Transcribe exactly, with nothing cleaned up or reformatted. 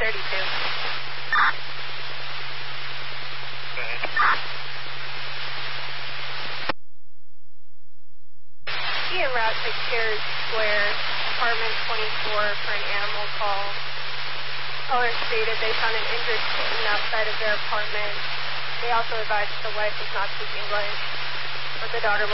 thirty-two. He en route to Carriage Square, apartment twenty-four, for an animal call. Caller stated they found an injured kitten outside of their apartment. They also advised that the wife does not speak English, but the daughter